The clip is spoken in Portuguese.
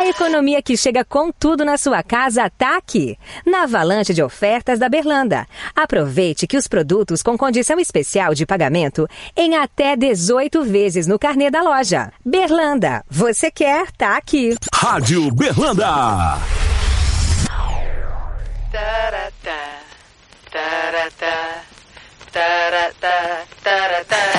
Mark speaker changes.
Speaker 1: A economia que chega com tudo na sua casa tá aqui, na avalanche de ofertas da Berlanda. Aproveite que os produtos com condição especial de pagamento em até 18 vezes no carnê da loja. Berlanda, você quer, tá aqui.
Speaker 2: Rádio Berlanda.